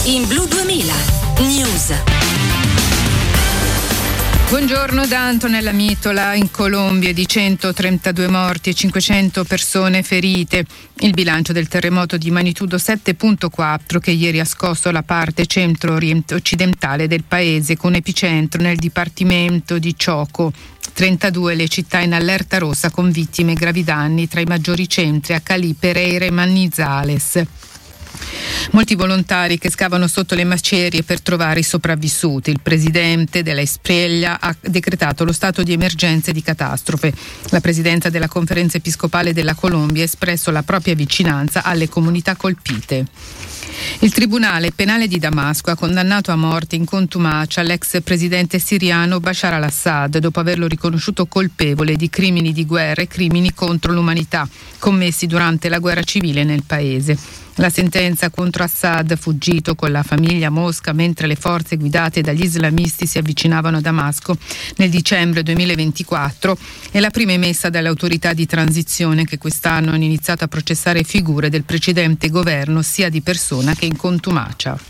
in Blu 2000 News. Buongiorno da Antonella Mitola. In Colombia di 132 morti e 500 persone ferite. Il bilancio del terremoto di magnitudo 7.4 che ieri ha scosso la parte centro-occidentale del paese con epicentro nel dipartimento di Chocó. 32 le città in allerta rossa con vittime e gravi danni, tra i maggiori centri a Cali, Pereira e Manizales. Molti volontari che scavano sotto le macerie per trovare i sopravvissuti. Il presidente della Espriella ha decretato lo stato di emergenza e di catastrofe. La presidenza della Conferenza Episcopale della Colombia ha espresso la propria vicinanza alle comunità colpite. Il Tribunale Penale di Damasco ha condannato a morte in contumacia l'ex presidente siriano Bashar al-Assad dopo averlo riconosciuto colpevole di crimini di guerra e crimini contro l'umanità commessi durante la guerra civile nel paese. La sentenza contro Assad, fuggito con la famiglia a Mosca mentre le forze guidate dagli islamisti si avvicinavano a Damasco nel dicembre 2024, è la prima emessa dalle autorità di transizione che quest'anno hanno iniziato a processare figure del precedente governo sia di persona che in contumacia.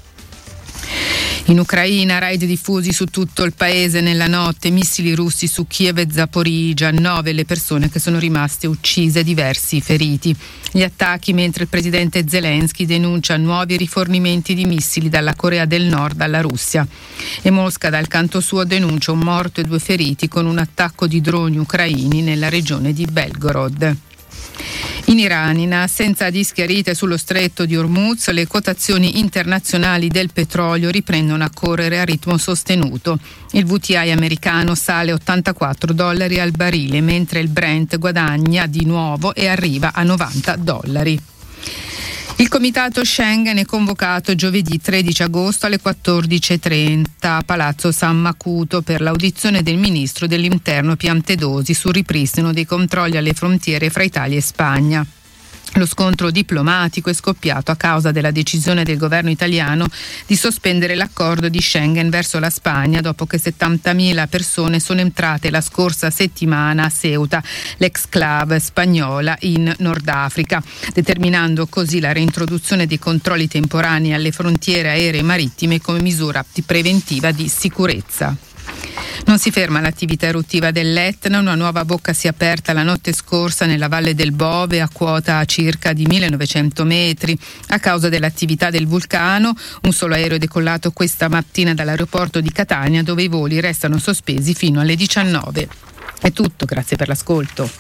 In Ucraina, raid diffusi su tutto il paese nella notte, missili russi su Kiev e Zaporizhzhia, 9 le persone che sono rimaste uccise, diversi feriti. Gli attacchi mentre il presidente Zelensky denuncia nuovi rifornimenti di missili dalla Corea del Nord alla Russia. E Mosca dal canto suo denuncia un morto e 2 feriti con un attacco di droni ucraini nella regione di Belgorod. In Iran, in assenza di schiarite sullo stretto di Hormuz, le quotazioni internazionali del petrolio riprendono a correre a ritmo sostenuto. Il WTI americano sale $84 al barile, mentre il Brent guadagna di nuovo e arriva a $90. Il comitato Schengen è convocato giovedì 13 agosto alle 14.30 a Palazzo San Macuto per l'audizione del ministro dell'Interno Piantedosi sul ripristino dei controlli alle frontiere fra Italia e Spagna. Lo scontro diplomatico è scoppiato a causa della decisione del governo italiano di sospendere l'accordo di Schengen verso la Spagna dopo che 70.000 persone sono entrate la scorsa settimana a Ceuta, l'exclave spagnola in Nord Africa, determinando così la reintroduzione dei controlli temporanei alle frontiere aeree e marittime come misura preventiva di sicurezza. Non si ferma l'attività eruttiva dell'Etna, una nuova bocca si è aperta la notte scorsa nella Valle del Bove a quota circa di 1900 metri a causa dell'attività del vulcano. Un solo aereo è decollato questa mattina dall'aeroporto di Catania dove i voli restano sospesi fino alle 19. È tutto, grazie per l'ascolto.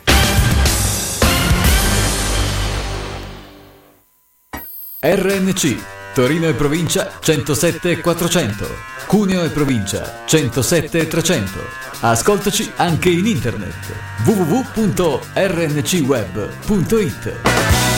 RNC Torino e provincia 107 400, Cuneo e provincia 107 300. Ascoltaci anche in internet www.rncweb.it.